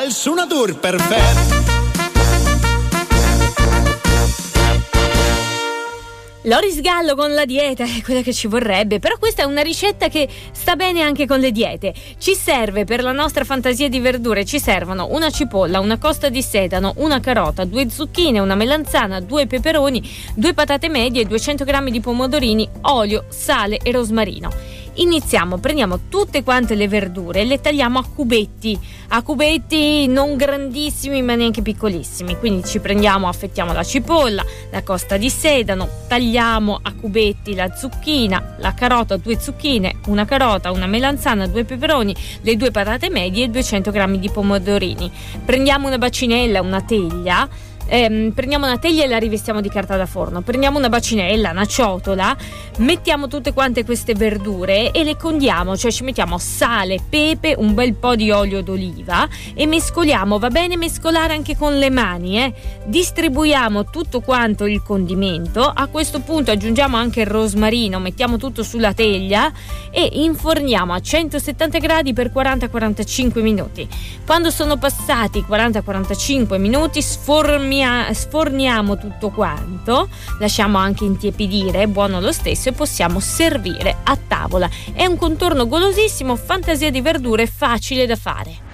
il suonatur perfetto. Loris Gallo con la dieta è quella che ci vorrebbe, però questa è una ricetta che sta bene anche con le diete. Ci serve, per la nostra fantasia di verdure, ci servono una cipolla, una costa di sedano, una carota, 2 zucchine, una melanzana, 2 peperoni, 2 patate medie, 200 g di pomodorini, olio, sale e rosmarino. Iniziamo, prendiamo tutte quante le verdure e le tagliamo a cubetti non grandissimi ma neanche piccolissimi. Quindi affettiamo la cipolla, la costa di sedano, tagliamo a cubetti la zucchina, la carota, 2 zucchine, una carota, una melanzana, 2 peperoni, le 2 patate medie e 200 g di pomodorini. Prendiamo una bacinella, una teglia. Prendiamo una teglia e la rivestiamo di carta da forno. Prendiamo una bacinella, una ciotola, mettiamo tutte quante queste verdure e le condiamo, cioè ci mettiamo sale, pepe, un bel po' di olio d'oliva e mescoliamo. Va bene mescolare anche con le mani, distribuiamo tutto quanto il condimento. A questo punto aggiungiamo anche il rosmarino, mettiamo tutto sulla teglia e inforniamo a 170 gradi per 40-45 minuti. Quando sono passati 40-45 minuti sforniamo tutto quanto, lasciamo anche intiepidire, è buono lo stesso, e possiamo servire a tavola. È un contorno golosissimo, fantasia di verdure, facile da fare.